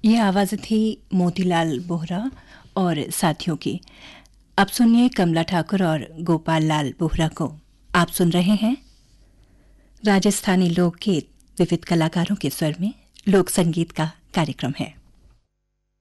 ये आवाज़ थी मोतीलाल बोहरा और साथियों की। अब सुनिए कमला ठाकुर और गोपाल लाल बोहरा को। आप सुन रहे हैं राजस्थानी लोकगीत विविध कलाकारों के स्वर में लोक संगीत का कार्यक्रम है।